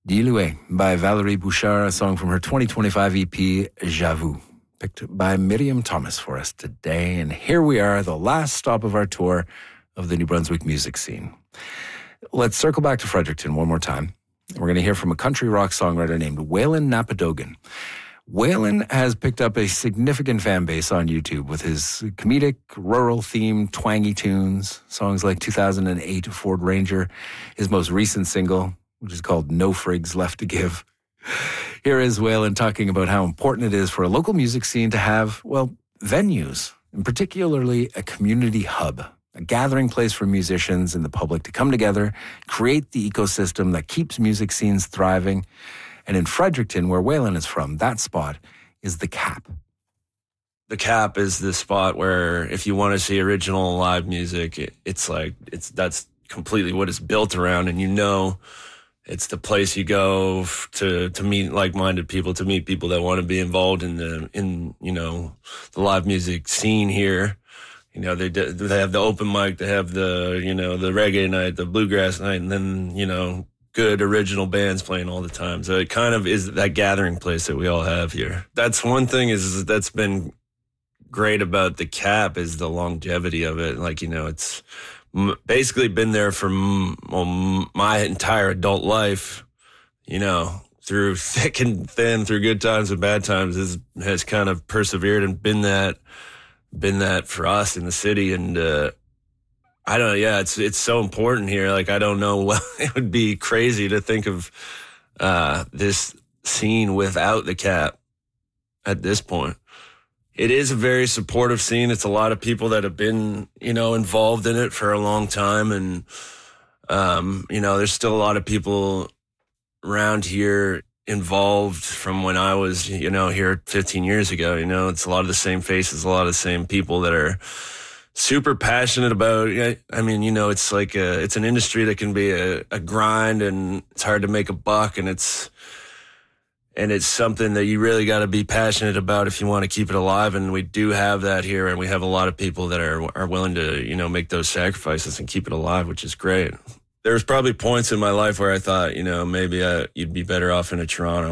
Dilué by Valérie Bouchard, a song from her 2025 EP, J'avoue, picked by Miriam Thomas for us today. And here we are, the last stop of our tour of the New Brunswick music scene. Let's circle back to Fredericton one more time. We're going to hear from a country rock songwriter named Waylon Napadogan. Waylon has picked up a significant fan base on YouTube with his comedic, rural-themed, twangy tunes, songs like 2008 Ford Ranger, his most recent single, which is called No Frigs Left to Give. Here is Waylon talking about how important it is for a local music scene to have, well, venues, and particularly a community hub, a gathering place for musicians and the public to come together, create the ecosystem that keeps music scenes thriving. And in Fredericton, where Waylon is from, that spot is the Cap. The Cap is the spot where if you want to see original live music, that's completely what it's built around. And it's the place you go to meet like-minded people, to meet people that want to be involved in the live music scene here. They have the open mic, they have the reggae night, the bluegrass night, and then, good original bands playing all the time. So it kind of is that gathering place that we all have here. That's one thing that's been great about the Cap is the longevity of it. It's basically been there for my entire adult life, through thick and thin, through good times and bad times, has kind of persevered and been that for us in the city. And, it's so important here. I don't know, it would be crazy to think of this scene without the Cap at this point. It is a very supportive scene. It's a lot of people that have been, involved in it for a long time. And, there's still a lot of people around here involved from when I was, here 15 years ago. It's a lot of the same faces, a lot of the same people that are super passionate about. It's an industry that can be a grind, and it's hard to make a buck, and it's something that you really got to be passionate about if you want to keep it alive. And we do have that here, and we have a lot of people that are willing to make those sacrifices and keep it alive, which is great. There's probably points in my life where I thought maybe you'd be better off in Toronto.